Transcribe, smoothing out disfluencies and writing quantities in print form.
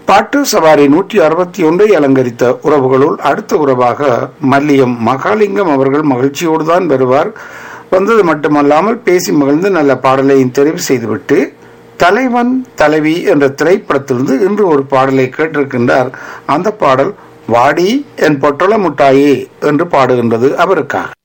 பாட்டு சவாரி 161 அலங்கரித்த உறவுகளுள் அடுத்த உறவாக மல்லியம் மகாலிங்கம் அவர்கள் மகிழ்ச்சியோடு தான் வருவார். வந்தது மட்டுமல்லாமல் பேசி மகிழ்ந்து நல்ல பாடலையும் தெரிவு செய்துவிட்டு தலைவன் தலைவி என்ற திரைப்படத்திலிருந்து இன்று ஒரு பாடலை கேட்டிருக்கின்றார். அந்த பாடல் வாடி என் பொட்டல முட்டாயே என்று பாடுகின்றது அவருக்காக.